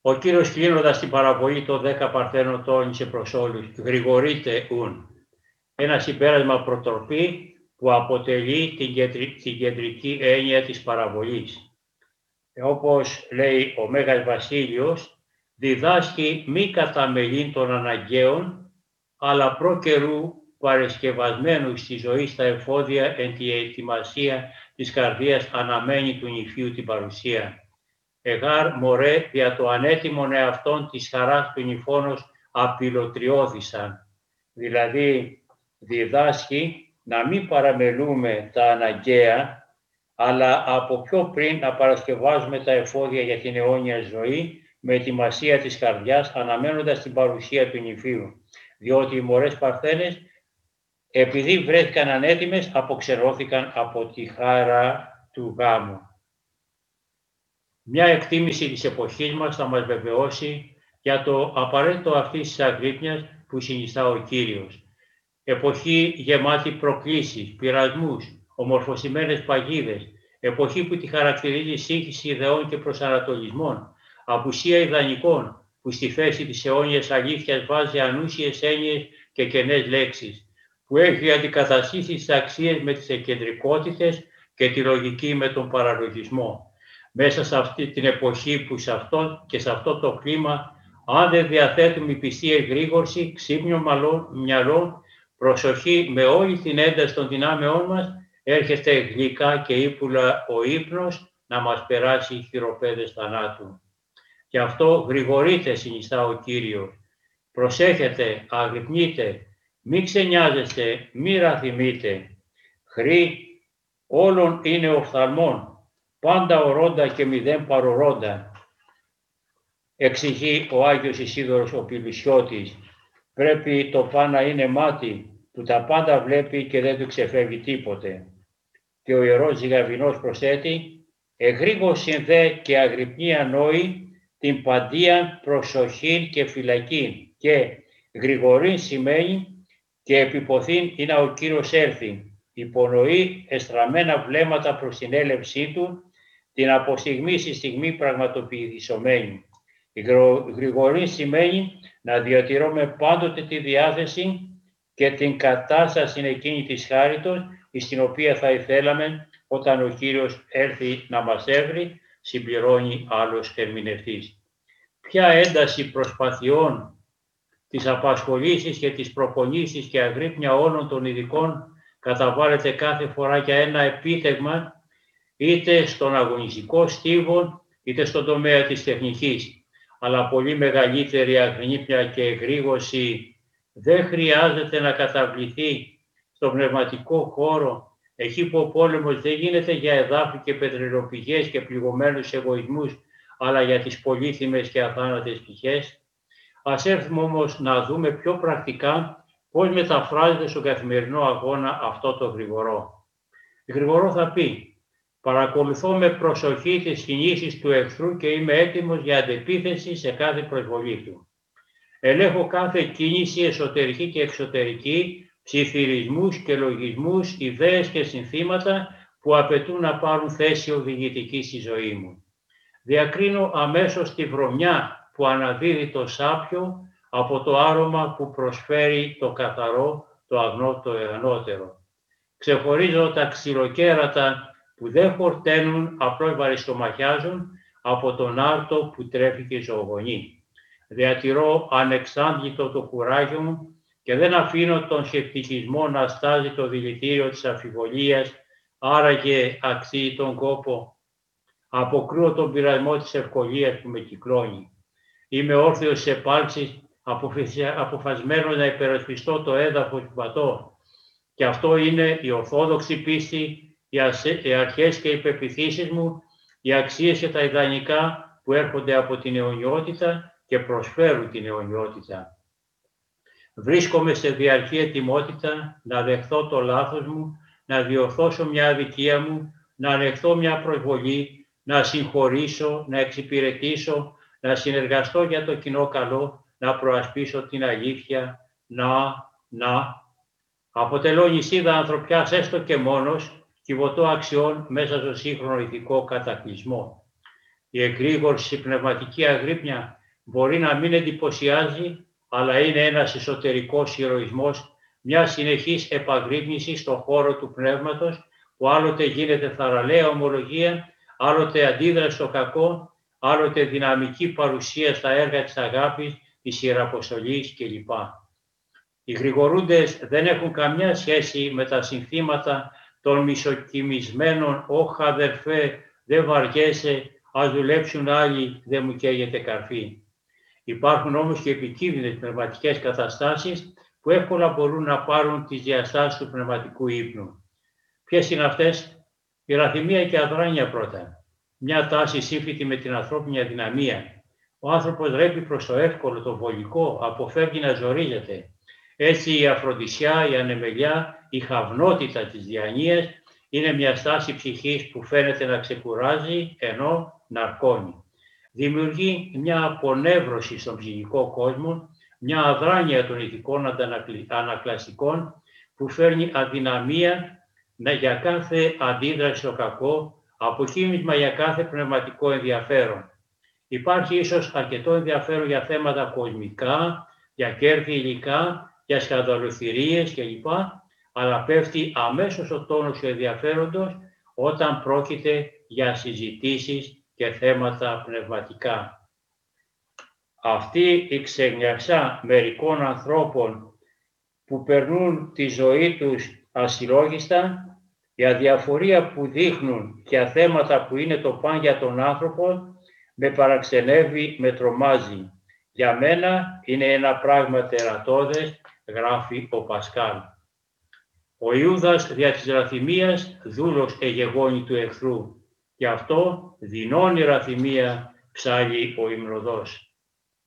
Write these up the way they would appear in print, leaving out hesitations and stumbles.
Ο Κύριος κλείνοντας την παραβολή των 10 παρθένων τόνισε προς όλους «Γρηγορείτε ουν». Ένα συμπέρασμα προτροπή που αποτελεί την κεντρική έννοια της παραβολής. Όπως λέει ο Μέγας Βασίλειος, διδάσκει μη καταμελήν των αναγκαίων, αλλά προ καιρού παρεσκευασμένου στη ζωή στα εφόδια εν τη ετοιμασία της καρδίας αναμένει του νηφίου την παρουσία. Εγάρ μωρέ δια το ανέτοιμον εαυτόν της χαράς του νηφώνος απειλωτριώδησαν. Δηλαδή διδάσκει να μην παραμελούμε τα αναγκαία, αλλά από πιο πριν να παρασκευάζουμε τα εφόδια για την αιώνια ζωή με ετοιμασία της καρδιάς αναμένοντας την παρουσία του νηφίου. Διότι οι μωρές παρθένες, επειδή βρέθηκαν ανέτοιμες, αποξενώθηκαν από τη χάρα του γάμου. Μια εκτίμηση της εποχής μας θα μας βεβαιώσει για το απαραίτητο αυτής της αγρύπνιας που συνιστά ο Κύριος. Εποχή γεμάτη προκλήσεις, πειρασμούς, ομορφωσημένες παγίδες, εποχή που τη χαρακτηρίζει σύγχυση ιδεών και προσανατολισμών, απουσία ιδανικών που στη θέση της αιώνιας αλήθειας βάζει ανούσιες έννοιες και κενές λέξεις, που έχει αντικαταστήσει τις αξίες με τις εκκεντρικότητες και τη λογική με τον παραλογισμό. Μέσα σε αυτή την εποχή που σε αυτό το κλίμα, αν δεν διαθέτουμε η πιστή εγρήγορση, ξύπνιο μυαλό, προσοχή με όλη την ένταση των δυνάμεών μας, έρχεται γλυκά και ύπουλα ο ύπνος να μας περάσει χειροπέδες θανάτου. Γι' αυτό γρηγορείτε, συνιστά ο Κύριος. Προσέχετε, αγρυπνείτε, μη ξενιάζεστε, μη ραθυμείτε. Χρή όλων είναι οφθαλμών, πάντα ορώντα και μηδέν παρορώντα. Εξηγεί ο Άγιος Ισίδωρος ο Πηλουσιώτης. Πρέπει το παν να είναι μάτι που τα πάντα βλέπει και δεν του ξεφεύγει τίποτε. Και ο Ιερός Ζυγαβηνός προσθέτει «Εγρήγορσιν δε και αγρυπνία νόη την παντίαν προσοχήν και φυλακήν και γρηγορήν σημαίνει και επιποθήν είναι ο Κύριος έρθει. Υπονοεί εστραμμένα βλέμματα προς την έλευσή του, την από στιγμή στη στιγμή πραγματοποιησομένη. Η γρηγορή σημαίνει να διατηρούμε πάντοτε τη διάθεση και την κατάσταση εκείνη της χάριτος, στην οποία θα ήθελαμε όταν ο Κύριος έρθει να μας έβρει, συμπληρώνει άλλος ερμηνευτής. Ποια ένταση προσπαθειών, τις απασχολήσεις και τις προπονήσεις και αγρύπνια όλων των ειδικών καταβάλλεται κάθε φορά για ένα επίτευγμα, είτε στον αγωνιστικό στίβο, είτε στον τομέα της τεχνικής. Αλλά πολύ μεγαλύτερη αγρύπνια και εγρήγορση δεν χρειάζεται να καταβληθεί στον πνευματικό χώρο, εκεί που ο πόλεμος δεν γίνεται για εδάφη και πετρελαιοπηγές και πληγωμένους εγωισμούς, αλλά για τις πολύθυμες και αθάνατες πηγές. Ας έρθουμε όμως να δούμε πιο πρακτικά πώς μεταφράζεται στον καθημερινό αγώνα αυτό το γρηγορό. Γρηγορό θα πει, παρακολουθώ με προσοχή τις κινήσεις του εχθρού και είμαι έτοιμος για αντεπίθεση σε κάθε προσβολή του. Ελέγχω κάθε κίνηση εσωτερική και εξωτερική, ψιθυρισμούς και λογισμούς, ιδέες και συνθήματα που απαιτούν να πάρουν θέση οδηγητική στη ζωή μου. Διακρίνω αμέσως τη βρωμιά που αναδίδει το σάπιο από το άρωμα που προσφέρει το καθαρό, το αγνό, το ανώτερο. Ξεχωρίζω τα ξυλοκέρατα που δεν χορταίνουν, απλώς βαριστομαχιάζουν, από τον άρτο που τρέφει και ζωογονεί. Διατηρώ ανεξάντλητο το κουράγιο μου και δεν αφήνω τον σκεπτικισμό να στάζει το δηλητήριο της αμφιβολίας, άραγε αξίζει τον κόπο. Αποκρούω τον πειρασμό της ευκολίας που με κυκλώνει. Είμαι όρθιος σε επάλξεις, αποφασισμένος να υπερασπιστώ το έδαφος που πατώ. Και αυτό είναι η ορθόδοξη πίστη, οι αρχές και οι πεποιθήσεις μου, οι αξίες και τα ιδανικά που έρχονται από την αιωνιότητα και προσφέρουν την αιωνιότητα. Βρίσκομαι σε διαρκή ετοιμότητα να δεχθώ το λάθος μου, να διορθώσω μια αδικία μου, να ανεχθώ μια προσβολή, να συγχωρήσω, να εξυπηρετήσω, να συνεργαστώ για το κοινό καλό, να προασπίσω την αλήθεια, να. Αποτελώ νησίδα ανθρωπιάς έστω και μόνος, κυβωτώ αξιών μέσα στο σύγχρονο ηθικό κατακλυσμό. Η εγρήγορση πνευματική αγρύπνια μπορεί να μην εντυπωσιάζει, αλλά είναι ένας εσωτερικός ηρωισμός, μια συνεχής επαγρύπνηση στον χώρο του πνεύματος, που άλλοτε γίνεται θαραλέα ομολογία, άλλοτε αντίδραση στο κακό, άλλοτε δυναμική παρουσία στα έργα της αγάπης, της ιεραποστολής κλπ. Οι γρηγορούντες δεν έχουν καμιά σχέση με τα συνθήματα των μισοκοιμισμένων «Όχ αδερφέ, δεν βαριέσαι, ας δουλέψουν άλλοι, δεν μου καίγεται καρφί». Υπάρχουν όμως και επικίνδυνες πνευματικές καταστάσεις που εύκολα μπορούν να πάρουν τις διαστάσεις του πνευματικού ύπνου. Ποιες είναι αυτές? Η ραθυμία και αδράνεια πρώτα. Μια τάση σύμφυτη με την ανθρώπινη αδυναμία. Ο άνθρωπος ρέπει προς το εύκολο, το βολικό, αποφεύγει να ζορίζεται. Έτσι η αφροντισιά, η ανεμελιά, η χαυνότητα της διανοίας είναι μια στάση ψυχής που φαίνεται να ξεκουράζει ενώ ναρκώνει. Δημιουργεί μια απονεύρωση στον ψυχικό κόσμο, μια αδράνεια των ηθικών ανακλαστικών που φέρνει αδυναμία για κάθε αντίδραση στο κακό, αποκοίμισμα για κάθε πνευματικό ενδιαφέρον. Υπάρχει ίσως αρκετό ενδιαφέρον για θέματα κοσμικά, για κέρδη υλικά, για σκανδαλοθυρίες κλπ. Αλλά πέφτει αμέσως ο τόνος του ενδιαφέροντος όταν πρόκειται για συζητήσεις και θέματα πνευματικά. Αυτή η ξεγνιαξά μερικών ανθρώπων που περνούν τη ζωή τους ασυλλόγιστα, η αδιαφορία που δείχνουν για θέματα που είναι το παν για τον άνθρωπο, με παραξενεύει, με τρομάζει. Για μένα είναι ένα πράγμα τερατώδες, γράφει ο Πασκάλ. Ο Ιούδας δια της ραθυμίας δούλος εγεγόνη του εχθρού, γι' αυτό δεινώνει ραθυμία ψάλλει ο υμνοδός.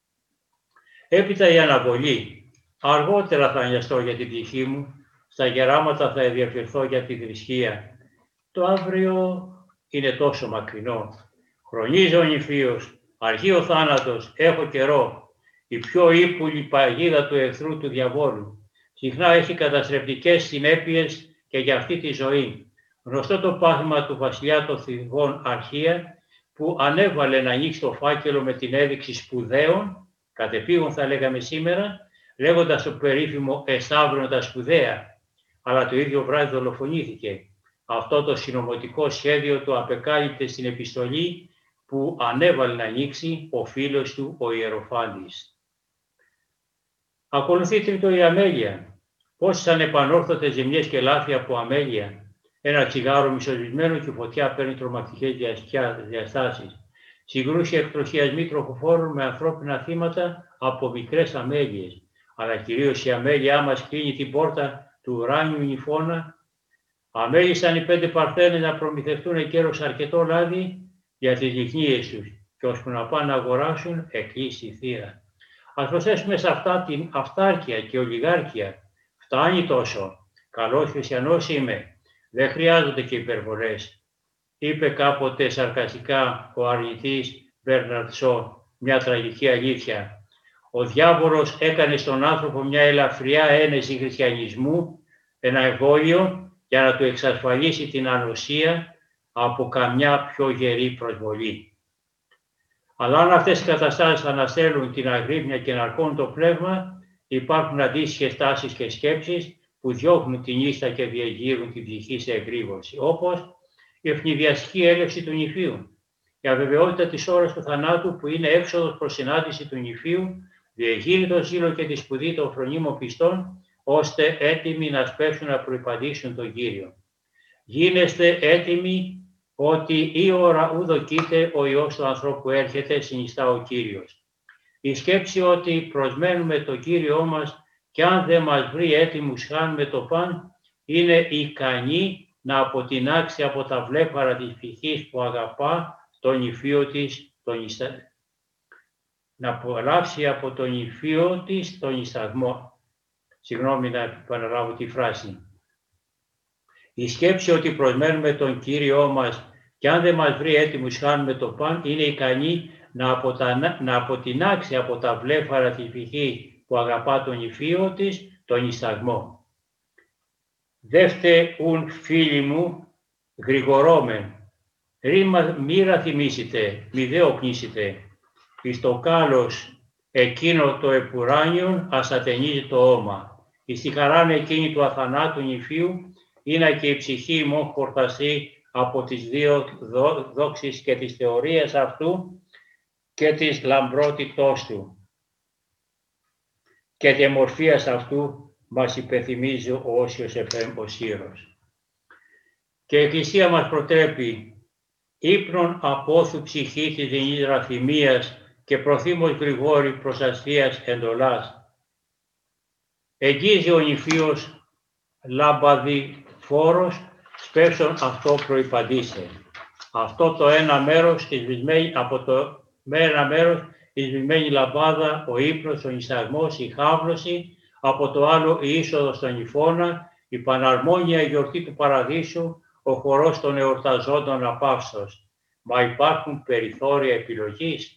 Έπειτα η αναβολή. Αργότερα θα νοιαστώ για την ψυχή μου, στα γεράματα θα ενδιαφερθώ για τη θρησκεία. Το αύριο είναι τόσο μακρινό. Χρονίζει ο νηφίος, αργεί ο θάνατος, έχω καιρό. Η πιο ύπουλη παγίδα του εχθρού του διαβόλου. Συχνά έχει καταστρεπτικές συνέπειες και για αυτή τη ζωή. Γνωστό το πάθημα του βασιλιά των Θηβών Αρχία, που ανέβαλε να ανοίξει το φάκελο με την έδειξη σπουδαίων, κατεπήγον θα λέγαμε σήμερα, λέγοντας το περίφημο «Εσταύρων τα σπουδαία», αλλά το ίδιο βράδυ δολοφονήθηκε. Αυτό το συνωμοτικό σχέδιο το απεκάλυπτε στην επιστολή που ανέβαλε να ανοίξει ο φίλος του ο Ιεροφάντης. Ακολουθεί τρίτο η αμέλεια. Πόσες ανεπανόρθωτες ζημιές και λάθη από αμέλεια. Ένα τσιγάρο μισοσβησμένο και η φωτιά παίρνει τρομακτικές διαστάσεις. Συγκρούσεις εκτροχιασμοί τροχοφόρων με ανθρώπινα θύματα από μικρές αμέλειες. Αλλά κυρίως η αμέλειά μας κλείνει την πόρτα του ουράνιου νηφώνα. Αμέλησαν οι 5 παρθένες να προμηθευτούν εκέρος αρκετό λάδι για τις λυχνίες τους και ώσπου να πάνε να αγοράσουν εκλείσει η θύρα. Ας προσθέσουμε σε αυτά την αυτάρκεια και ολιγάρκεια. Φτάνει τόσο. Καλός χριστιανός είμαι. Δεν χρειάζονται και υπερβολές. Είπε κάποτε σαρκαστικά ο αρνητής Μπέρναρντ Σο μια τραγική αλήθεια. Ο διάβολος έκανε στον άνθρωπο μια ελαφριά ένεση χριστιανισμού, ένα εμβόλιο για να του εξασφαλίσει την ανοσία από καμιά πιο γερή προσβολή. Αλλά αν αυτές οι καταστάσεις αναστέλουν την αγρύπνια και ναρκώνουν το πνεύμα, υπάρχουν αντίστοιχες τάσεις και σκέψεις που διώχνουν την ίστα και διεγείρουν την ψυχή σε εγρήγορση, όπως η ευνηδιαστική έλευση του νηφίου, η αβεβαιότητα της ώρας του θανάτου που είναι έξοδος προς συνάντηση του νηφίου, διεγείρει το ζήλο και τη σπουδή των φρονίμων πιστών, ώστε έτοιμοι να σπεύσουν να προϋπαντήσουν τον Κύριο. Γίνεστε έτοιμοι ότι η ώρα ου δοκείται ο Υιός του ανθρώπου έρχεται, συνιστά ο Κύριος. Η σκέψη ότι προσμένουμε τον Κύριό μας και αν δεν μας βρει έτοιμους χάνουμε το παν, είναι ικανή να αποτινάξει από τα βλέφαρα της ψυχής που αγαπά τον νηφίο της, να απολαύσει από τον νηφίο της τον ισταγμό. Συγγνώμη να επαναλάβω τη φράση. Η σκέψη ότι προσμένουμε τον Κύριό μας και αν δεν μας βρει έτοιμους χάνουμε το παν, είναι ικανή να αποτινάξει από τα βλέφαρα της ψυχής που αγαπά τον νηφίο της τον ισταγμό. Δεύτε ουν φίλοι μου γρηγορόμεν, Μοίρα θυμήσετε, μη δε οπνήσετε, εις το κάλος εκείνο το επουράνιον ασατενίζει το όμα. Εις τη χαράν εκείνη του αθανάτου νηφίου, είναι και η ψυχή ημών χορταστεί από τις δύο δόξεις και τις θεωρίες αυτού και της λαμπρότητός του. Και τη μορφίας αυτού μας υπενθυμίζει ο Όσιος ο Σύρος. Και η Εκκλησία μας προτρέπει ύπνον απόθου ψυχή της δεινής ραθυμίας και προθύμος γρηγόρη προς αστείας εντολάς. Εγγίζει ο νηφίος λαμπαδιφόρος, σπεύσον αυτό προϋπαντήσε. Αυτό το ένα μέρος, από το ένα μέρος, η σβημένη λαμπάδα, ο ύπνος, ο νησταγμός, η χάβλωση, από το άλλο η είσοδος στον νηφώνα, η παναρμόνια γιορτή του Παραδείσου, ο χορός των εορταζόντων απαύστος. Μα υπάρχουν περιθώρια επιλογής.